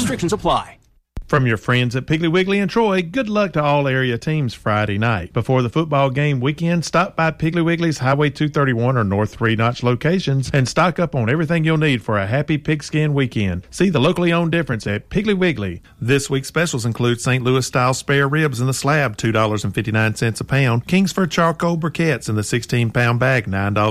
Restrictions apply. From your friends at Piggly Wiggly and Troy, good luck to all area teams Friday night. Before the football game weekend, stop by Piggly Wiggly's Highway 231 or North 3 Notch locations and stock up on everything you'll need for a happy pigskin weekend. See the locally owned difference at Piggly Wiggly. This week's specials include St. Louis-style spare ribs in the slab, $2.59 a pound, Kingsford charcoal briquettes in the 16-pound bag,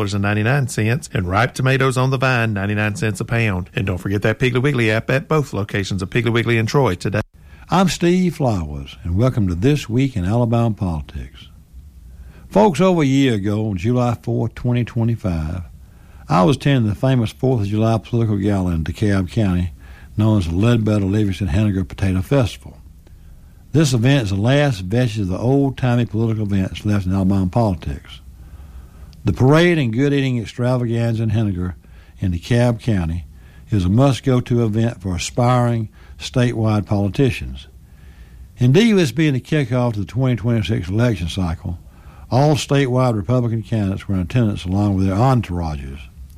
$9.99, and ripe tomatoes on the vine, 99 cents a pound. And don't forget that Piggly Wiggly app at both locations of Piggly Wiggly and Troy today. I'm Steve Flowers, and welcome to This Week in Alabama Politics. Folks, over a year ago, on July 4, 2025, I was attending the famous 4th of July political gala in DeKalb County, known as the Ledbetter Livingston Henniger Potato Festival. This event is the last vestige of the old-timey political events left in Alabama politics. The parade and good-eating extravaganza in Henniger in DeKalb County is a must-go-to event for aspiring statewide politicians. Indeed, this being the kickoff to the 2026 election cycle, all statewide Republican candidates were in attendance along with their entourages.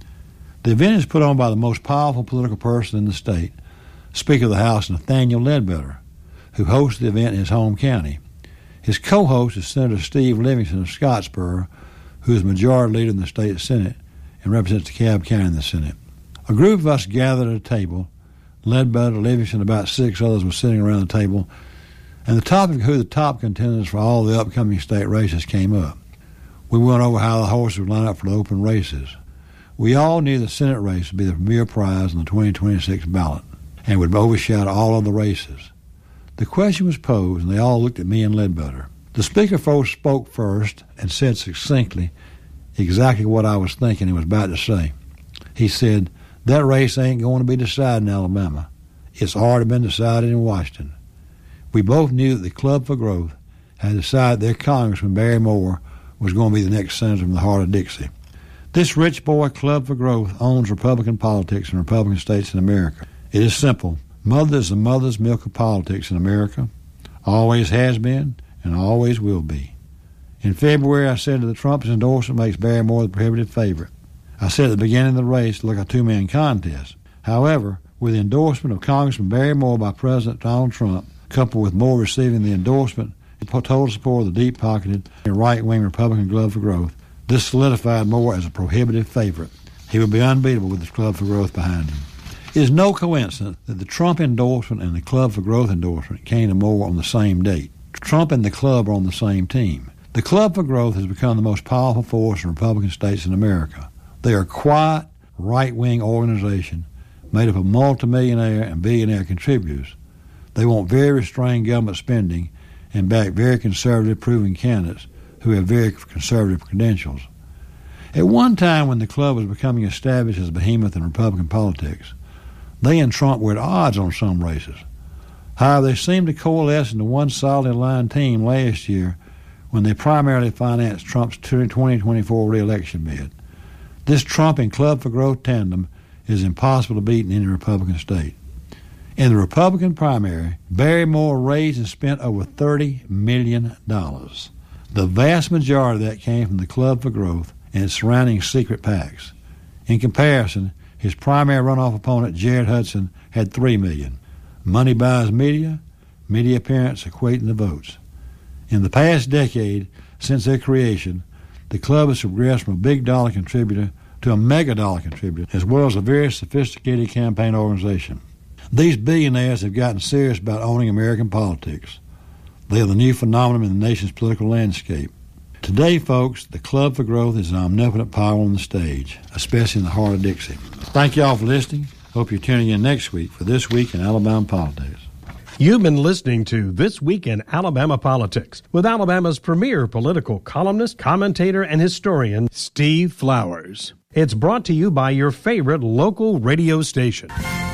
The event is put on by the most powerful political person in the state, Speaker of the House Nathaniel Ledbetter, who hosts the event in his home county. His co-host is Senator Steve Livingston of Scottsboro, who is Majority Leader in the state Senate and represents DeKalb County in the Senate. A group of us gathered at a table. Ledbetter, Livingston, and about 6 others were sitting around the table, and the topic of who the top contenders for all the upcoming state races came up. We went over how the horses would line up for the open races. We all knew the Senate race would be the premier prize on the 2026 ballot and would overshadow all other races. The question was posed, and they all looked at me and Ledbetter. The speaker spoke first and said succinctly exactly what I was thinking and was about to say. He said, "That race ain't going to be decided in Alabama. It's already been decided in Washington." We both knew that the Club for Growth had decided their Congressman Barry Moore was going to be the next senator from the heart of Dixie. This rich boy Club for Growth owns Republican politics in Republican states in America. It is simple. Mother is the mother's milk of politics in America, always has been, and always will be. In February, I said that the Trump's endorsement makes Barry Moore the prohibitive favorite. I said at the beginning of the race it looked like a two-man contest. However, with the endorsement of Congressman Barry Moore by President Donald Trump, coupled with Moore receiving the endorsement and total support of the deep-pocketed and right-wing Republican Club for Growth, this solidified Moore as a prohibitive favorite. He would be unbeatable with the Club for Growth behind him. It is no coincidence that the Trump endorsement and the Club for Growth endorsement came to Moore on the same date. Trump and the Club are on the same team. The Club for Growth has become the most powerful force in Republican states in America. They are a quiet, right-wing organization made up of multimillionaire and billionaire contributors. They want very restrained government spending and back very conservative proven candidates who have very conservative credentials. At one time when the club was becoming established as a behemoth in Republican politics, they and Trump were at odds on some races. However, they seemed to coalesce into one solidly aligned team last year when they primarily financed Trump's 2024 re-election bid. This Trump and Club for Growth tandem is impossible to beat in any Republican state. In the Republican primary, Barry Moore raised and spent over $30 million. The vast majority of that came from the Club for Growth and its surrounding secret PACs. In comparison, his primary runoff opponent, Jared Hudson, had $3 million. Money buys media, media appearance equating the votes. In the past decade, since their creation, the club has progressed from a big dollar contributor to a mega dollar contributor, as well as a very sophisticated campaign organization. These billionaires have gotten serious about owning American politics. They are the new phenomenon in the nation's political landscape. Today, folks, the Club for Growth is an omnipotent power on the stage, especially in the heart of Dixie. Thank you all for listening. Hope you're tuning in next week for This Week in Alabama Politics. You've been listening to This Week in Alabama Politics with Alabama's premier political columnist, commentator, and historian, Steve Flowers. It's brought to you by your favorite local radio station.